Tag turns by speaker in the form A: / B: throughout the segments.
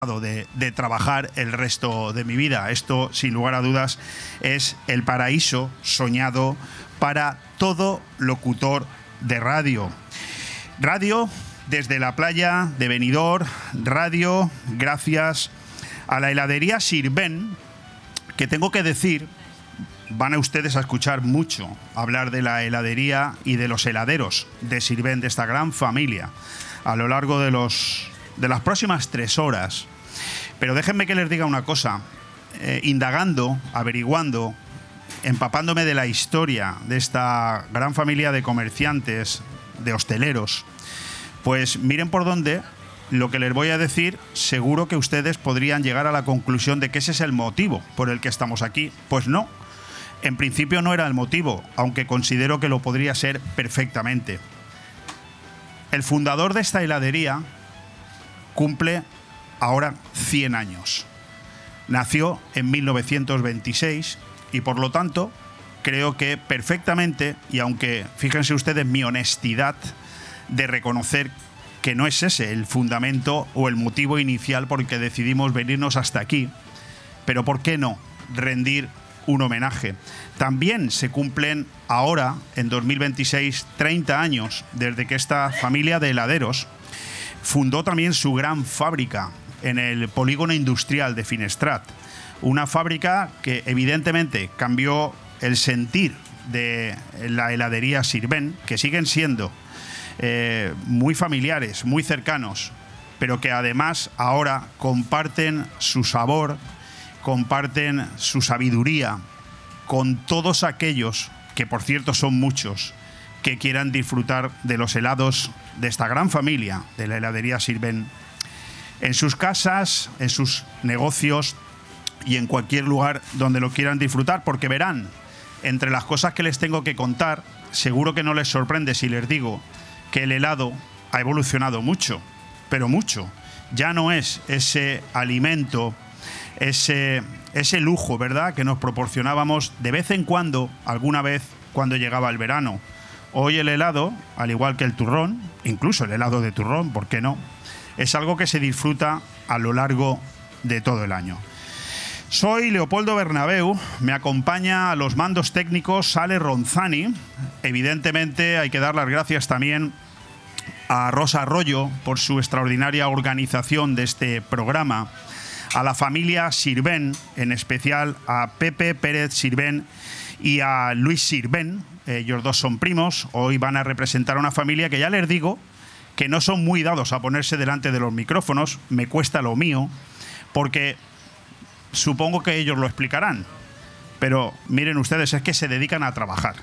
A: de trabajar el resto de mi vida. Esto, sin lugar a dudas, es el paraíso soñado para todo locutor de radio. Radio desde la playa de Benidorm, radio gracias a la heladería Sirvent, que tengo que decir, van a ustedes a escuchar mucho hablar de la heladería y de los heladeros de Sirvent, de esta gran familia, a lo largo de las próximas 3 horas. Pero déjenme que les diga una cosa, indagando, averiguando, empapándome de la historia de esta gran familia de comerciantes, de hosteleros, pues miren por dónde lo que les voy a decir, seguro que ustedes podrían llegar a la conclusión de que ese es el motivo por el que estamos aquí. Pues no, en principio no era el motivo, aunque considero que lo podría ser perfectamente. El fundador de esta heladería cumple ahora 100 años. Nació en 1926 y por lo tanto creo que perfectamente, y aunque fíjense ustedes mi honestidad de reconocer que no es ese el fundamento o el motivo inicial por el que decidimos venirnos hasta aquí, pero ¿por qué no rendir un homenaje? También se cumplen ahora, en 2026, 30 años desde que esta familia de heladeros fundó también su gran fábrica en el polígono industrial de Finestrat. Una fábrica que evidentemente cambió el sentir de la heladería Sirvent, que siguen siendo muy familiares, muy cercanos, pero que además ahora comparten su sabor, comparten su sabiduría con todos aquellos, que por cierto son muchos, que quieran disfrutar de los helados de esta gran familia de la heladería Sirvent en sus casas, en sus negocios y en cualquier lugar donde lo quieran disfrutar, porque verán, entre las cosas que les tengo que contar, seguro que no les sorprende si les digo que el helado ha evolucionado mucho, pero mucho. Ya no es ese alimento, ese lujo, ¿verdad?, que nos proporcionábamos de vez en cuando, alguna vez cuando llegaba el verano. Hoy el helado, al igual que el turrón, incluso el helado de turrón, ¿por qué no?, es algo que se disfruta a lo largo de todo el año. Soy Leopoldo Bernabeu, me acompaña a los mandos técnicos Ale Ronzani. Evidentemente hay que dar las gracias también a Rosa Arroyo por su extraordinaria organización de este programa, a la familia Sirvent, en especial a Pepe Pérez Sirvent y a Luis Sirvent. Ellos dos son primos, hoy van a representar a una familia que ya les digo que no son muy dados a ponerse delante de los micrófonos, me cuesta lo mío, porque supongo que ellos lo explicarán. Pero miren ustedes, es que se dedican a trabajar.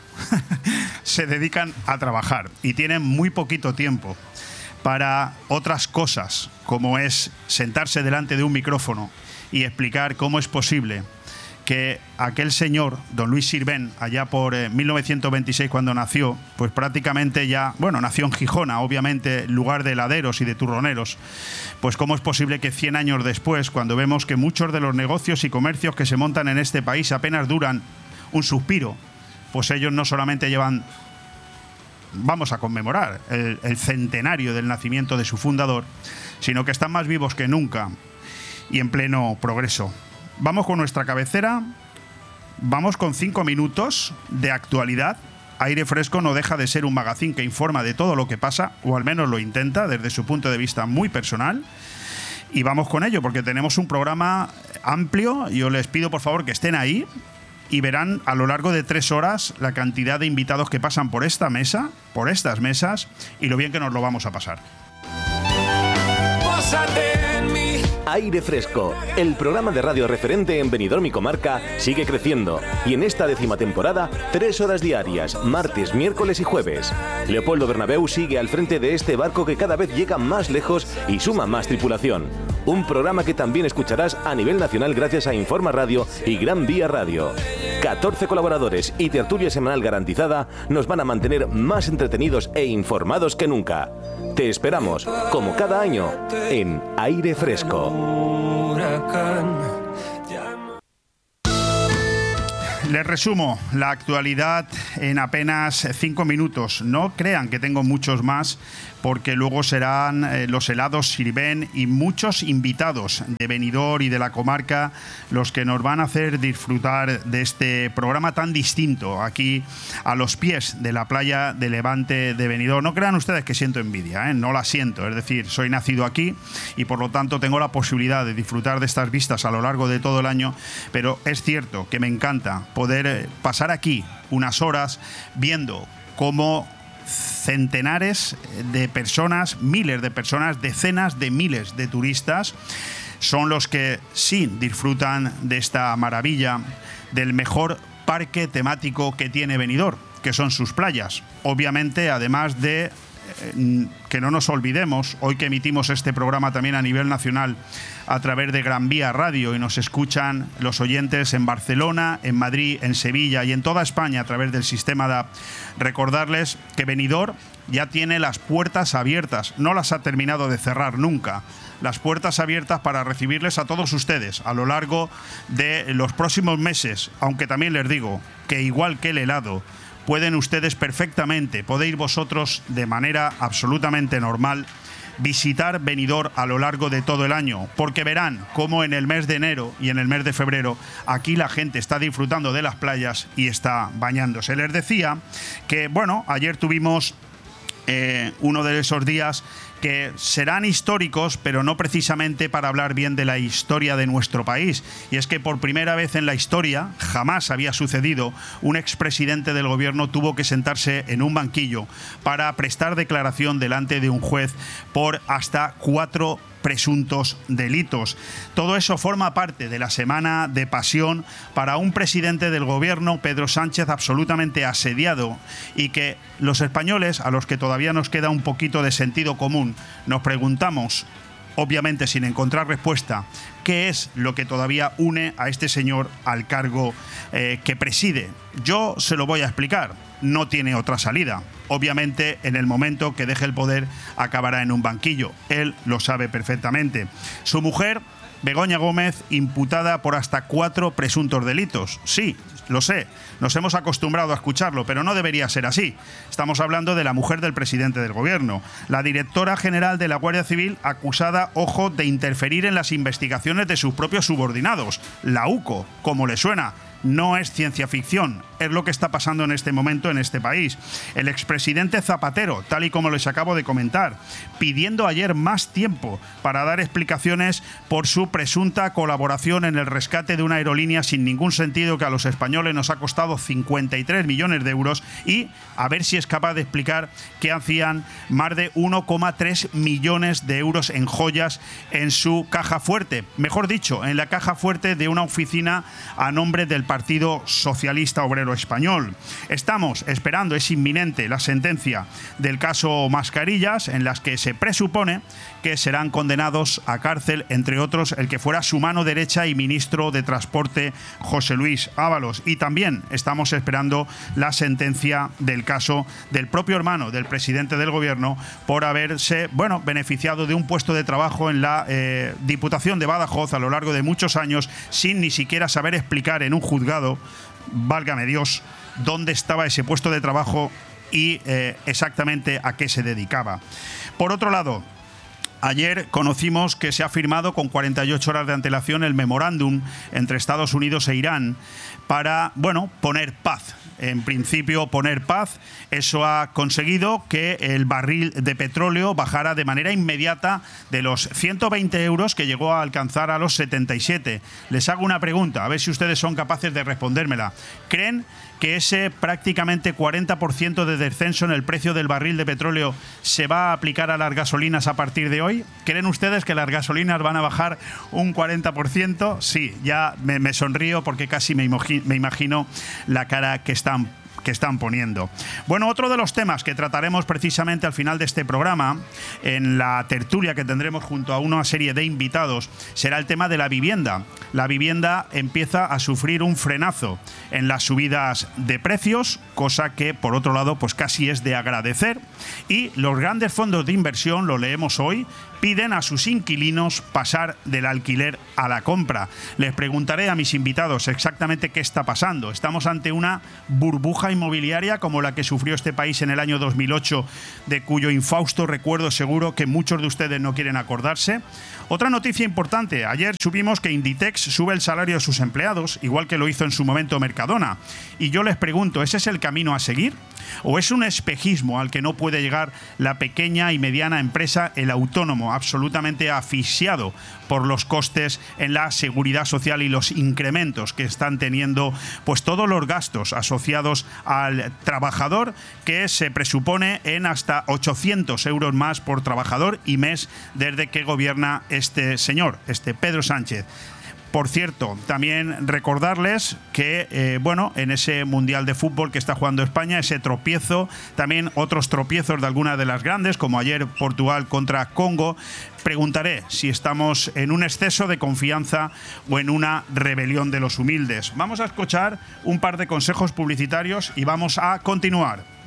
A: Se dedican a trabajar y tienen muy poquito tiempo para otras cosas, como es sentarse delante de un micrófono y explicar cómo es posible que aquel señor, don Luis Sirvent, allá por 1926 cuando nació, pues prácticamente ya, bueno, nació en Gijona, obviamente, lugar de heladeros y de turroneros, pues cómo es posible que 100 años después, cuando vemos que muchos de los negocios y comercios que se montan en este país apenas duran un suspiro, pues ellos no solamente llevan, vamos a conmemorar el centenario del nacimiento de su fundador, sino que están más vivos que nunca y en pleno progreso. Vamos con nuestra cabecera, vamos con 5 minutos de actualidad. Aire Fresco no deja de ser un magazín que informa de todo lo que pasa, o al menos lo intenta desde su punto de vista muy personal. Y vamos con ello, porque tenemos un programa amplio. Yo les pido por favor que estén ahí y verán a lo largo de 3 horas la cantidad de invitados que pasan por esta mesa, por estas mesas, y lo bien que nos lo vamos a pasar.
B: Aire Fresco, el programa de radio referente en Benidorm y comarca, sigue creciendo y en esta 10ª temporada, 3 horas diarias, martes, miércoles y jueves. Leopoldo Bernabeu sigue al frente de este barco que cada vez llega más lejos y suma más tripulación. Un programa que también escucharás a nivel nacional gracias a Informa Radio y Gran Vía Radio. 14 colaboradores y tertulia semanal garantizada nos van a mantener más entretenidos e informados que nunca. Te esperamos, como cada año, en Aire Fresco.
A: Les resumo la actualidad en apenas 5 minutos. No crean que tengo muchos más, porque luego serán los helados Sirven y muchos invitados de Benidorm y de la comarca los que nos van a hacer disfrutar de este programa tan distinto aquí a los pies de la playa de Levante de Benidorm. No crean ustedes que siento envidia, no la siento. Es decir, soy nacido aquí y por lo tanto tengo la posibilidad de disfrutar de estas vistas a lo largo de todo el año, pero es cierto que me encanta poder pasar aquí unas horas viendo cómo centenares de personas, miles de personas, decenas de miles de turistas son los que sí disfrutan de esta maravilla, del mejor parque temático que tiene Benidorm, que son sus playas. Obviamente, además de que no nos olvidemos, hoy que emitimos este programa también a nivel nacional a través de Gran Vía Radio y nos escuchan los oyentes en Barcelona, en Madrid, en Sevilla y en toda España a través del sistema DAB, recordarles que Benidorm ya tiene las puertas abiertas, no las ha terminado de cerrar nunca, las puertas abiertas para recibirles a todos ustedes a lo largo de los próximos meses, aunque también les digo que igual que el helado, pueden ustedes perfectamente, podéis vosotros de manera absolutamente normal visitar Benidorm a lo largo de todo el año, porque verán cómo en el mes de enero y en el mes de febrero aquí la gente está disfrutando de las playas y está bañándose. Les decía que, bueno, ayer tuvimos uno de esos días que serán históricos, pero no precisamente para hablar bien de la historia de nuestro país. Y es que por primera vez en la historia, jamás había sucedido, un expresidente del gobierno tuvo que sentarse en un banquillo para prestar declaración delante de un juez por hasta 4 presuntos delitos. Todo eso forma parte de la semana de pasión para un presidente del gobierno, Pedro Sánchez, absolutamente asediado, y que los españoles, a los que todavía nos queda un poquito de sentido común, nos preguntamos, obviamente sin encontrar respuesta, ¿qué es lo que todavía une a este señor al cargo que preside? Yo se lo voy a explicar. No tiene otra salida. Obviamente, en el momento que deje el poder, acabará en un banquillo. Él lo sabe perfectamente. Su mujer, Begoña Gómez, imputada por hasta 4 presuntos delitos. Sí, lo sé, nos hemos acostumbrado a escucharlo, pero no debería ser así. Estamos hablando de la mujer del presidente del gobierno, la directora general de la Guardia Civil, acusada, ojo, de interferir en las investigaciones de sus propios subordinados. La UCO, como le suena. No es ciencia ficción, es lo que está pasando en este momento en este país. El expresidente Zapatero, tal y como les acabo de comentar, pidiendo ayer más tiempo para dar explicaciones por su presunta colaboración en el rescate de una aerolínea sin ningún sentido que a los españoles nos ha costado 53 millones de euros y a ver si es capaz de explicar qué hacían más de 1,3 millones de euros en joyas en su caja fuerte. Mejor dicho, en la caja fuerte de una oficina a nombre del Partido Socialista Obrero Español. Estamos esperando, es inminente la sentencia del caso Mascarillas, en las que se presupone que serán condenados a cárcel, entre otros, el que fuera su mano derecha y ministro de Transporte, José Luis Ábalos. Y también estamos esperando la sentencia del caso del propio hermano del presidente del gobierno por haberse, beneficiado de un puesto de trabajo en la Diputación de Badajoz a lo largo de muchos años sin ni siquiera saber explicar en un juzgado, válgame Dios, dónde estaba ese puesto de trabajo y exactamente a qué se dedicaba. Por otro lado, ayer conocimos que se ha firmado con 48 horas de antelación el memorándum entre Estados Unidos e Irán para, poner paz. En principio, poner paz. Eso ha conseguido que el barril de petróleo bajara de manera inmediata de los 120 euros que llegó a alcanzar a los 77. Les hago una pregunta, a ver si ustedes son capaces de respondérmela. ¿Creen que ese prácticamente 40% de descenso en el precio del barril de petróleo se va a aplicar a las gasolinas a partir de hoy? ¿Creen ustedes que las gasolinas van a bajar un 40%? Sí, ya me sonrío porque casi me imagino la cara que están poniendo. Bueno, otro de los temas que trataremos precisamente al final de este programa, en la tertulia que tendremos junto a una serie de invitados, será el tema de la vivienda. La vivienda empieza a sufrir un frenazo en las subidas de precios, cosa que, por otro lado, pues casi es de agradecer. Y los grandes fondos de inversión, lo leemos hoy, piden a sus inquilinos pasar del alquiler a la compra. Les preguntaré a mis invitados exactamente qué está pasando. ¿Estamos ante una burbuja inmobiliaria como la que sufrió este país en el año 2008, de cuyo infausto recuerdo seguro que muchos de ustedes no quieren acordarse? Otra noticia importante. Ayer supimos que Inditex sube el salario de sus empleados, igual que lo hizo en su momento Mercadona. Y yo les pregunto, ¿ese es el camino a seguir? ¿O es un espejismo al que no puede llegar la pequeña y mediana empresa, el autónomo, absolutamente asfixiado por los costes en la seguridad social y los incrementos que están teniendo pues todos los gastos asociados al trabajador, que se presupone en hasta 800 euros más por trabajador y mes desde que gobierna este señor, este Pedro Sánchez? Por cierto, también recordarles que, en ese Mundial de Fútbol que está jugando España, ese tropiezo, también otros tropiezos de algunas de las grandes, como ayer Portugal contra Congo, preguntaré si estamos en un exceso de confianza o en una rebelión de los humildes. Vamos a escuchar un par de consejos publicitarios y vamos a continuar.